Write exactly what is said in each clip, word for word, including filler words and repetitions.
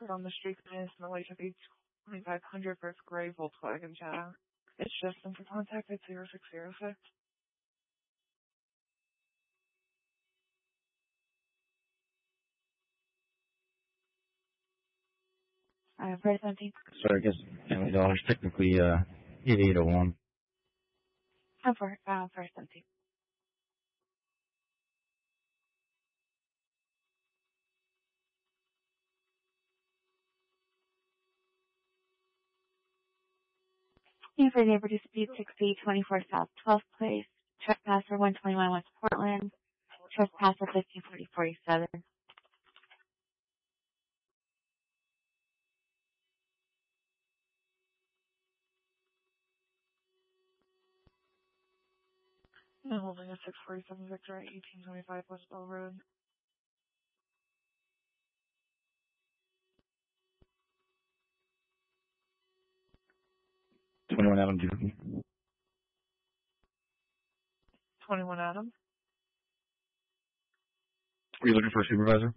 on the street instantly to be twenty-five hundred for its gray Volkswagen Jetta. It's just in for contact at zero six zero six. Uh, Friday seventeenth. Sorry, I guess family dollars technically uh eighty-eight oh one. Oh, for uh, Friday seventeenth. New for neighbor dispute sixty twenty-four South twelfth Place. Trespasser one twenty-one West Portland. Trespasser fifteen forty forty-seven. I'm holding a six forty-seven Victor at eighteen twenty-five West Bell Road. twenty-one Adam Duke. twenty-one Adam. Were you looking for a supervisor?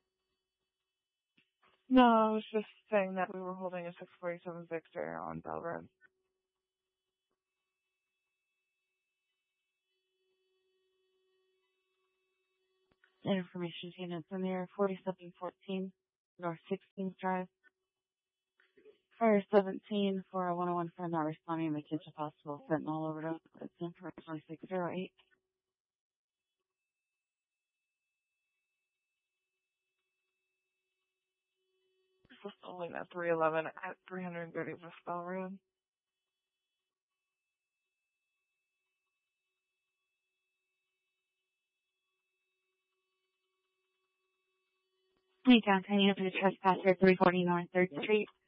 No, I was just saying that we were holding a six forty-seven Victor on Bell Road. Information units in there, forty-seven fourteen North sixteenth Drive. Fire seventeen for a one oh one friend not responding to kitchen possible fentanyl overdose. It's in for twenty-six oh eight. This was only at three eleven at three thirty West Bell Road. Hey, downtown unit for the trespasser, three forty North third Street.